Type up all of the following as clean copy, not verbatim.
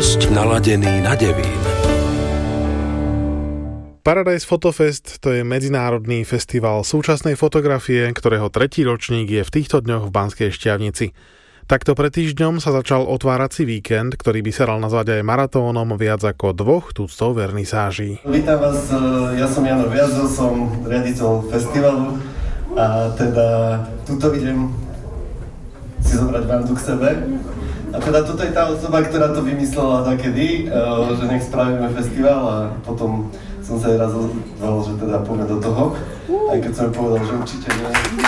dosť naladený na Devín. Paradise Photofest to je medzinárodný festival súčasnej fotografie, ktorého tretí ročník je v týchto dňoch v Banskej Štiavnici. Takto pred týždňom sa začal otvárací víkend, ktorý by sa dal nazvať aj maratónom viac ako 2 tuctov vernisáží. Vítam vás, ja som Jano Viazol, som riaditeľ festivalu a teda tuto idem si zobrať Vandu k sebe. A teda toto je tá osoba, ktorá to vymyslela takedy, že nech spravíme festival a potom som sa aj raz ozval, že teda poďme do toho, aj keď som povedal, že určite nie.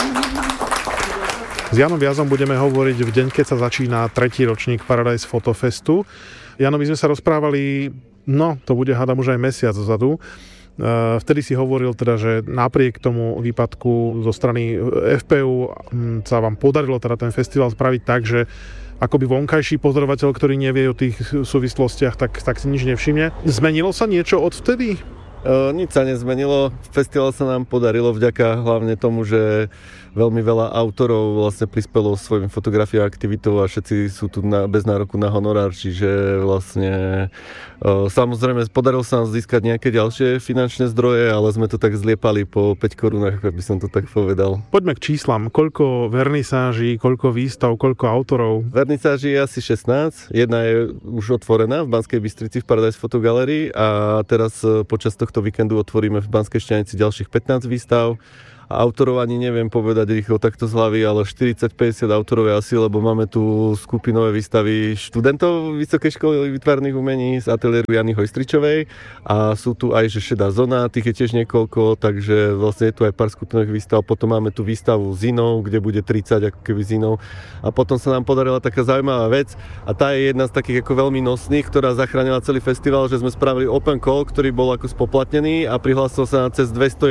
S Janom Viazom budeme hovoriť v deň, keď sa začína tretí ročník Paradise Photofestu. Jano, my sme sa rozprávali, to bude hádam už aj mesiac dozadu. Vtedy si hovoril teda, že napriek tomu výpadku zo strany FPU sa vám podarilo teda ten festival spraviť tak, že akoby vonkajší pozorovateľ, ktorý nevie o tých súvislostiach, tak si nič nevšimne. Zmenilo sa niečo odvtedy? Nič sa nezmenilo. Festival sa nám podarilo vďaka hlavne tomu, že veľmi veľa autorov vlastne prispelo svojimi fotografiou a aktivitou a všetci sú tu bez nároku na honorár, čiže vlastne samozrejme podarilo sa nám získať nejaké ďalšie finančné zdroje, ale sme to tak zliepali po 5 korunách, ako by som to tak povedal. Poďme k číslam. Koľko vernisáží, koľko výstav, koľko autorov? Vernisáží je asi 16. Jedna je už otvorená v Banskej Bystrici v Paradise Photo Gallery a teraz počas tohto víkendu otvoríme v Banskej Štiavnici ďalších 15 výstav. A autorov ani neviem povedať rýchlo takto z hlavy, ale 40-50 autorov je asi, lebo máme tu skupinové výstavy študentov Vysokej školy výtvarných umení z ateliéru Jany Hojstričovej a sú tu aj že šedá zóna, tých je tiež niekoľko, takže vlastne je tu aj pár skupinových výstav. Potom máme tu výstavu s inou, kde bude 30 ako keby s inou. A potom sa nám podarila taká zaujímavá vec a tá je jedna z takých ako veľmi nosných, ktorá zachránila celý festival, že sme spravili open call, ktorý bol ako spoplatnený a prihlásil sa cez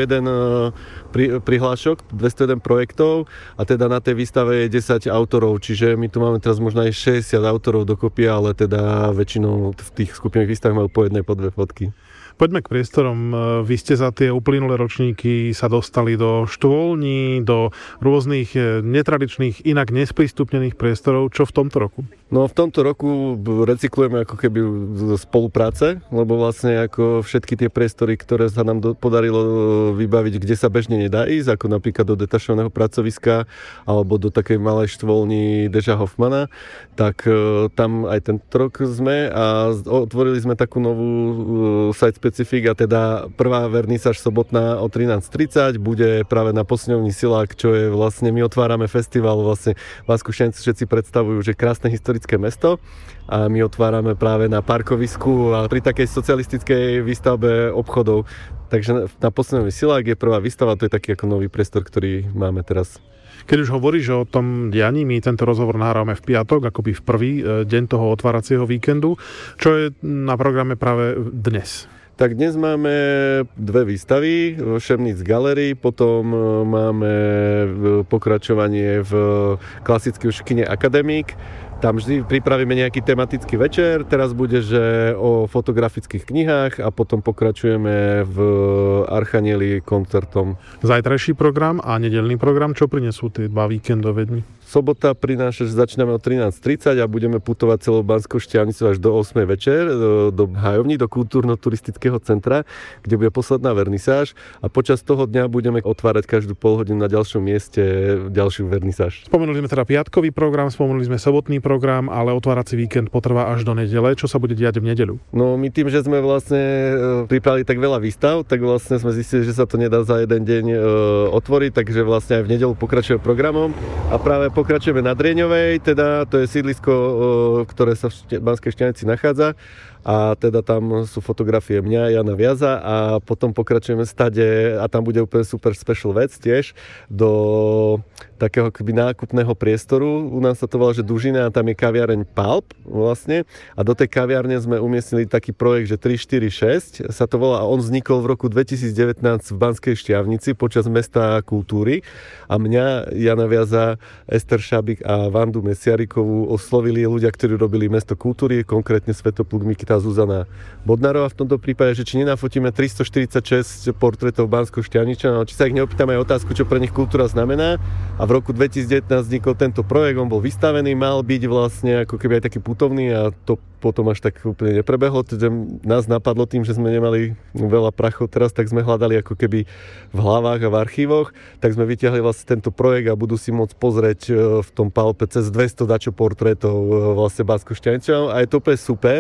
201 prihlášok, 201 projektov a teda na tej výstave je 10 autorov, čiže my tu máme teraz možno aj 60 autorov dokopy, ale teda väčšinou v tých skupinových výstavách majú po jednej, po dve fotky. Poďme k priestorom. Vy ste za tie uplynulé ročníky sa dostali do štôlní, do rôznych netradičných, inak nesprístupnených priestorov. Čo v tomto roku? No v tomto roku recyklujeme ako keby spolupráce, lebo vlastne ako všetky tie priestory, ktoré sa nám podarilo vybaviť, kde sa bežne nedá ísť, ako napríklad do detašovaného pracoviska alebo do takej malej štôlni Deža Hoffmana, tak tam aj tento rok sme a otvorili sme takú novú site specifik a teda prvá vernisáž sobotná o 13:30 bude práve na Posilňovni Silák, čo je vlastne, my otvárame festival, vlastne Banskú Štiavnicu všetci predstavujú, že krásne historické mesto a my otvárame práve na parkovisku a pri takej socialistickej výstavbe obchodov. Takže na Posilňovni Silák je prvá výstava, to je taký ako nový priestor, ktorý máme teraz. Keď už hovoríš o tom dianí, my tento rozhovor nahrávame v piatok, akoby v prvý deň toho otváracieho víkendu. Čo je na programe práve dnes? Tak dnes máme dve výstavy v Šemnic Gallery, potom máme pokračovanie v klasickej už kine Akademík. Tam vždy pripravíme nejaký tematický večer, teraz bude, že o fotografických knihách a potom pokračujeme v Archanieli koncertom. Zajtrajší program a nedeľný program, čo prinesú tie 2 víkendové dni? Sobota prináša, že začíname o 13:30 a budeme putovať celou Banskou Štiavnicou až do 8 večer do Hajovní, do kultúrno-turistického centra, kde bude posledná vernisáž a počas toho dňa budeme otvárať každú polhodinu na ďalšom mieste ďalšiu vernisáž. Spomenuli sme teda piatkový program, spomenuli sme sobotný program, ale otvárací víkend potrvá až do nedele. Čo sa bude diať v nedeľu? No my tým, že sme vlastne pripravili tak veľa výstav, tak vlastne sme zistili, že sa to nedá za jeden deň otvoriť, takže vlastne aj v nedeľu pokračujeme programom a práve pokračujeme na Drieňovej, teda to je sídlisko, ktoré sa v Banskej Štiavnici nachádza a teda tam sú fotografie mňa, Jana Viaza a potom pokračujeme stade a tam bude úplne super special vec tiež do takého akoby nákupného priestoru. U nás sa to volá, že Dužina a tam je kaviareň Pulp vlastne a do tej kaviarne sme umiestnili taký projekt, že 346 sa to volá a on vznikol v roku 2019 v Banskej Štiavnici počas Mesta kultúry a mňa, Jana Viaza, Ester Šabik a Vandu Mesiarikovú oslovili ľudia, ktorí robili Mesto kultúry, konkrétne Svetopluk Mikita Zuzana Bodnárová v tomto prípade, že či nenafotíme 346 portrétov Banskoštianičanov, či sa ich neopýtame aj otázku, čo pre nich kultúra znamená. A v roku 2019 vznikol tento projekt, on bol vystavený, mal byť vlastne ako keby aj taký putovný a to potom až tak úplne neprebehlo, teda nás napadlo tým, že sme nemali veľa prachov teraz, tak sme hľadali ako keby v hlavách a v archívoch, tak sme vytiahli vlastne tento projekt a budú si môcť pozrieť v tom palpe cez 200 dačo portrétov vlastne Banskoštianičanov a je to úplne super,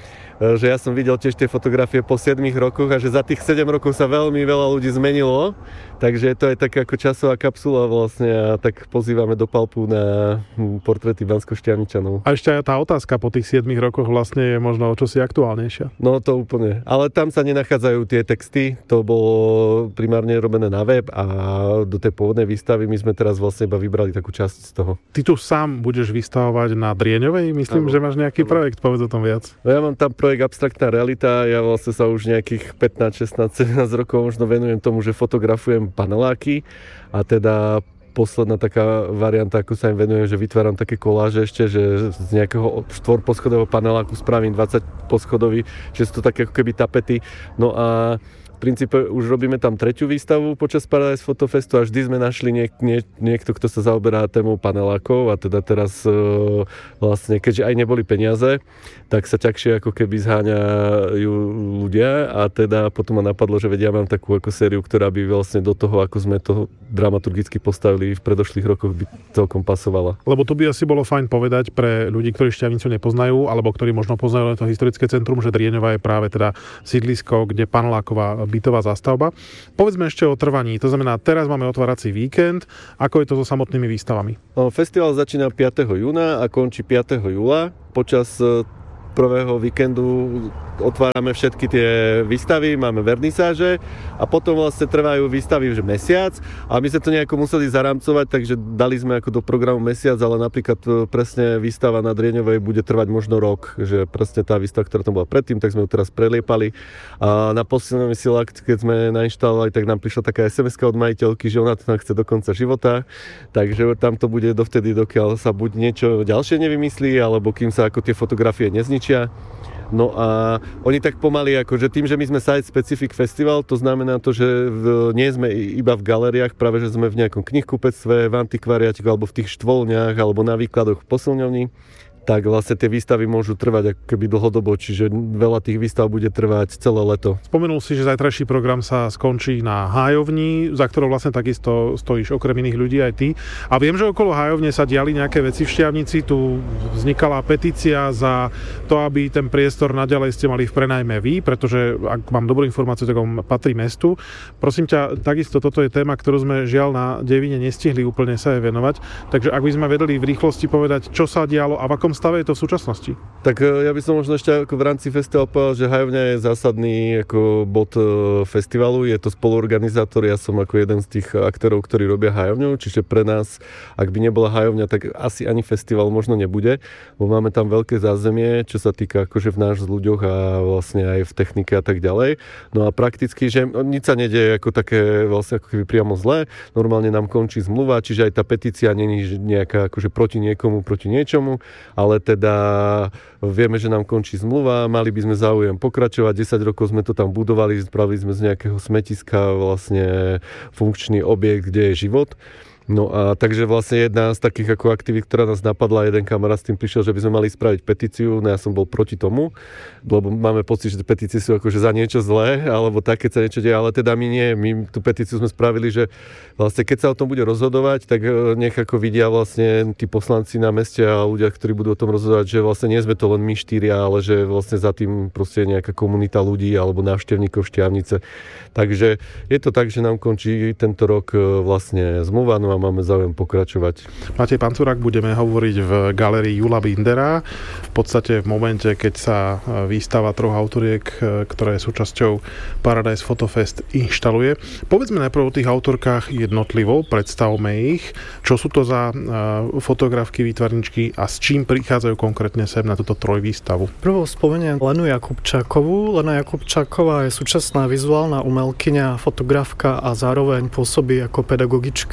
že ja som videl tiež tie fotografie po 7 rokoch a že za tých 7 rokov sa veľmi veľa ľudí zmenilo, takže to je taká ako časová kapsula vlastne a tak pozývame do palpu na portréty Banskoštianičanov. A ešte aj tá otázka po tých 7 rokoch vlastne je možno o čosi aktuálnejšia. No to úplne, ale tam sa nenachádzajú tie texty, to bolo primárne robené na web a do tej pôvodnej výstavy my sme teraz vlastne iba vybrali takú časť z toho. Ty tu sám budeš vystavovať na Drieňovej? Myslím, že máš nejaký projekt, povedz o tom viac. No ja mám tam projekt Abstraktná realita, ja vlastne sa už nejakých 15, 16, 17 rokov možno venujem tomu, že fotografujem paneláky a teda posledná taká varianta, ako sa im venujem, že vytváram také koláže ešte, že z nejakého 4-poschodového paneláku spravím 20-poschodový, že sú to také ako keby tapety. No a v princípe už robíme tam 3. výstavu počas Paradise Photofestu a vždy sme našli niekto, kto sa zaoberá témou panelákov a teda teraz vlastne, keďže aj neboli peniaze, tak sa ťažšie ako keby zháňajú ľudia a teda potom ma napadlo, že vedia, mám takú ako sériu, ktorá by vlastne do toho, ako sme to dramaturgicky postavili v predošlých rokoch, by celkom pasovala. Lebo to by asi bolo fajn povedať pre ľudí, ktorí Štiavnicu nepoznajú, alebo ktorí možno poznajú len to historické centrum, že Drieňová je práve teda sídlisko, kde paneláková bytová zástavba. Povedzme ešte o trvaní. To znamená, teraz máme otvárací víkend. Ako je to so samotnými výstavami? Festival začína 5. júna a končí 5. júla. Počas prvého víkendu otvárame všetky tie výstavy, máme vernisáže a potom vlastne trvajú výstavy už mesiac a my sme to nejako museli zaramcovať, takže dali sme ako do programu mesiac, ale napríklad presne výstava na Drieňovej bude trvať možno rok, že presne tá výstava, ktorá tam bola predtým, tak sme ju teraz preliepali a na poslednom vysielačke, keď sme nainštalovali, tak nám prišla taká SMS-ka od majiteľky, že ona to chce do konca života, takže tam to bude dovtedy, dokiaľ sa buď niečo ďalšie nevymyslí, alebo kým sa ako tie fotografie nezničia. No a oni tak pomaly, akože tým, že my sme Site Specific Festival, to znamená to, že nie sme iba v galériách, práve že sme v nejakom knihkupectve, v antikvariáte alebo v tých štvoľniach alebo na výkladoch v posilňovni, tak vlastne tie výstavy môžu trvať ako keby dlhodobo, čiže veľa tých výstav bude trvať celé leto. Spomenul si, že zajtrajší program sa skončí na Hájovni, za ktorou vlastne takisto stojíš okrem iných ľudí aj ty. A viem, že okolo Hájovne sa diali nejaké veci v Štiavnici, tu vznikala petícia za to, aby ten priestor naďalej ste mali v prenajme vy, pretože ak mám dobrú informáciu, tak on patrí mestu. Prosím ťa, takisto toto je téma, ktorú sme žiaľ na Devine nestihli úplne sa jej venovať, takže ak by sme vedeli v rýchlosti povedať, čo sa dialo a v akom stave je to v súčasnosti? Tak ja by som možno ešte ako v rámci festivalu povedal, že Hájovňa je zásadný ako bod festivalu, je to spoluorganizátor, ja som ako jeden z tých aktérov, ktorí robia Hájovňu, čiže pre nás, ak by nebola Hájovňa, tak asi ani festival možno nebude, bo máme tam veľké zázemie, čo sa týka akože v náš ľuďoch a vlastne aj v technike a tak ďalej. No a prakticky, že nič sa nedieje ako také vlastne ako keby priamo zlé, normálne nám končí zmluva, čiže aj tá petícia nie je nejaká akože proti niekomu, proti niečomu, ale teda vieme, že nám končí zmluva, mali by sme záujem pokračovať, 10 rokov sme to tam budovali, spravili sme z nejakého smetiska vlastne funkčný objekt, kde je život. No a takže vlastne jedna z takých ako aktivít, ktorá nás napadla, jeden kamarát s tým prišiel, že by sme mali spraviť petíciu, no ja som bol proti tomu, lebo máme pocit, že petície sú akože za niečo zlé, alebo tak, keď sa niečo deje, ale teda my nie, my tú petíciu sme spravili, že vlastne keď sa o tom bude rozhodovať, tak nech ako vidia vlastne tí poslanci na meste a ľudia, ktorí budú o tom rozhodovať, že vlastne nie sme to len my štyria, ale že vlastne za tým proste nejaká komunita ľudí alebo návštevníkov Štiavnice. Takže je to tak, že nám končí tento rok vlastne zmluva, no a máme záujem pokračovať. Matej Pancurák, budeme hovoriť v galérii Jula Bindera. V podstate v momente, keď sa výstava troch autoriek, ktorá je súčasťou Paradise Photofest, inštaluje. Povedzme najprv o tých autorkách jednotlivo, predstavme ich. Čo sú to za fotografky, výtvarničky a s čím prichádzajú konkrétne sem na túto trojvýstavu? Prvou spomeniem Lenu Jakubčákovú. Lena Jakubčáková je súčasná vizuálna umelkyňa, fotografka a zároveň pôsobí ako pedagogička na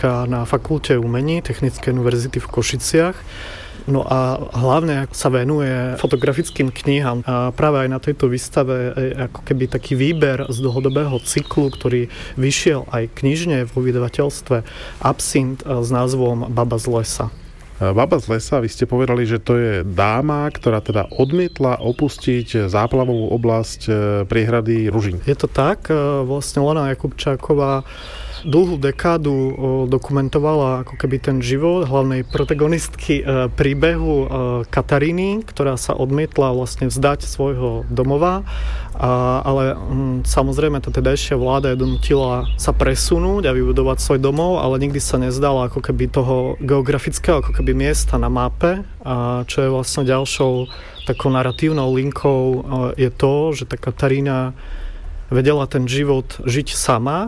Fakulte umení Technickej univerzity v Košiciach. No a hlavne sa venuje fotografickým knihám. A práve aj na tejto výstave je ako keby taký výber z dlhodobého cyklu, ktorý vyšiel aj knižne vo vydavateľstve Absint s názvom Baba z lesa. Baba z lesa, vy ste povedali, že to je dáma, ktorá teda odmietla opustiť záplavovú oblasť priehrady Ružín. Je to tak, vlastne Lena Jakubčáková dlhú dekádu dokumentovala ako keby ten život hlavnej protagonistky príbehu Kataríny, ktorá sa odmietla vlastne vzdať svojho domova, ale samozrejme tá tedajšia vláda je donútila sa presunúť a vybudovať svoj domov, ale nikdy sa nezdala ako keby toho geografického ako keby miesta na mape, a čo je vlastne ďalšou takou naratívnou linkou je to, že tá Katarína vedela ten život žiť sama,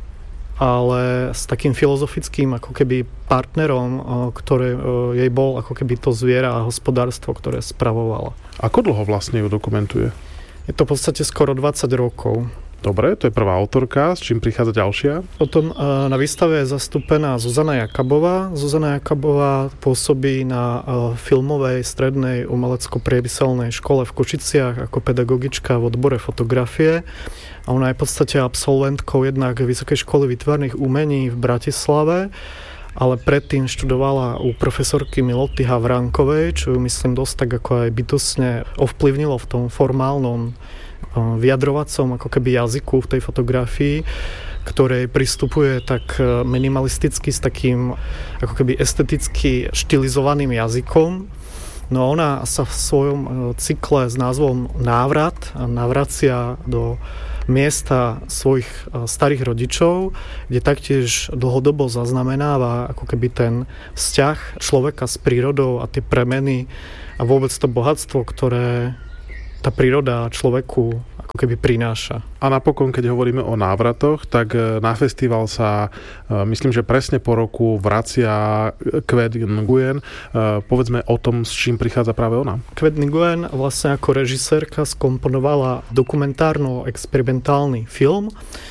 ale s takým filozofickým ako keby partnerom, ktorý jej bol ako keby to zviera a hospodárstvo, ktoré spravovala. Ako dlho vlastne ju dokumentuje? Je to v podstate skoro 20 rokov. Dobre, to je prvá autorka, s čím prichádza ďalšia? Potom na výstave je zastúpená Zuzana Jakabová. Zuzana Jakabová pôsobí na filmovej strednej umelecko-priemyselnej škole v Košiciach ako pedagogička v odbore fotografie. A ona je v podstate absolventkou jednak Vysokej školy výtvarných umení v Bratislave, ale predtým študovala u profesorky Miloty Havránkovej, čo ju myslím dosť tak ako aj bytostne ovplyvnilo v tom formálnom vyjadrovacom ako keby jazyku v tej fotografii, ktorej pristupuje tak minimalisticky s takým ako keby esteticky štilizovaným jazykom. No ona sa v svojom cykle s názvom Návrat navracia do miesta svojich starých rodičov, kde taktiež dlhodobo zaznamenáva ako keby ten vzťah človeka s prírodou a tie premeny a vôbec to bohatstvo, ktoré tá príroda človeku ako keby prináša. A napokon, keď hovoríme o návratoch, tak na festival sa, myslím, že presne po roku vracia Kvet Nguyen. Povedzme o tom, s čím prichádza práve ona. Kvet Nguyen vlastne ako režisérka skomponovala dokumentárno-experimentálny film,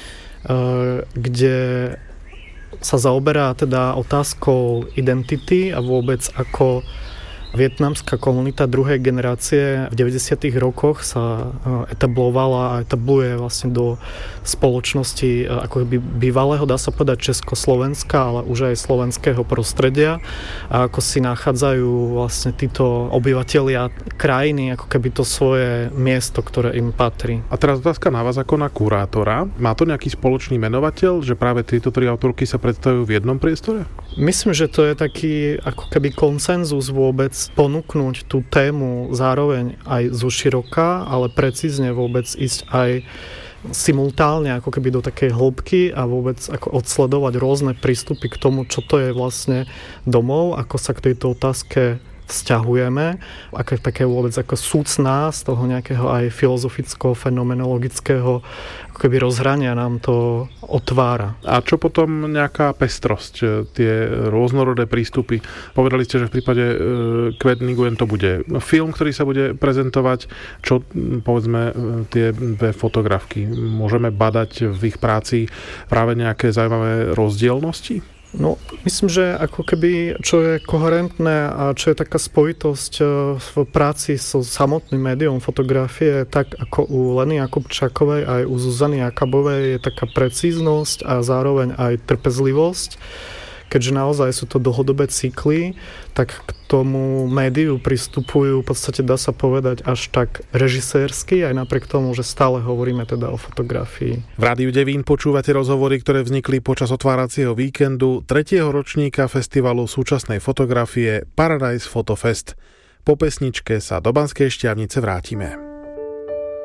kde sa zaoberá teda otázkou identity a vôbec ako vietnamská komunita druhej generácie v 90. rokoch sa etablovala a etabluje vlastne do spoločnosti ako by bývalého, dá sa povedať, Československa, ale už aj slovenského prostredia. A ako si nachádzajú vlastne títo obyvatelia krajiny, ako keby to svoje miesto, ktoré im patrí. A teraz otázka na vás ako na kurátora. Má to nejaký spoločný menovateľ, že práve tieto tri autorky sa predstavujú v jednom priestore? Myslím, že to je taký ako keby konsenzus vôbec ponúknuť tú tému zároveň aj zo široka, ale precízne vôbec ísť aj simultálne ako keby do takej hĺbky a vôbec ako odsledovať rôzne prístupy k tomu, čo to je vlastne domov, ako sa k tejto otázke vzťahujeme, aké také vôbec ako súcná z toho nejakého aj filozofického, fenomenologického ako keby rozhrania nám to otvára. A čo potom nejaká pestrosť, tie rôznorodé prístupy? Povedali ste, že v prípade Kvet Nguyen to bude film, ktorý sa bude prezentovať. Čo povedzme tie dve fotografky? Môžeme badať v ich práci práve nejaké zaujímavé rozdielnosti? No, myslím, že ako keby, čo je koherentné a čo je taká spojitosť v práci so samotným médium fotografie, tak ako u Leny Jakubčákovej aj u Zuzany Jakabovej je taká precíznosť a zároveň aj trpezlivosť. Keďže naozaj sú to dlhodobé cykly, tak k tomu médiu pristupujú, v podstate dá sa povedať, až tak režisérsky, aj napriek tomu, že stále hovoríme teda o fotografii. V Rádiu Devín počúvate rozhovory, ktoré vznikli počas otváracieho víkendu 3. ročníka festivalu súčasnej fotografie Paradise Photofest. Po pesničke sa do Banskej Štiavnice vrátime.